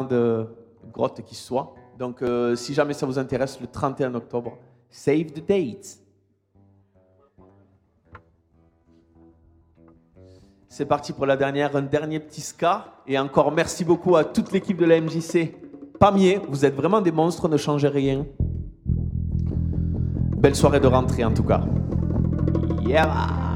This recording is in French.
grande grotte qui soit. Donc, si jamais ça vous intéresse, le 31 octobre, save the date. C'est parti pour un dernier petit ska. Et encore merci beaucoup à toute l'équipe de la MJC. Pamiers, vous êtes vraiment des monstres, ne changez rien. Belle soirée de rentrée en tout cas. Yeah!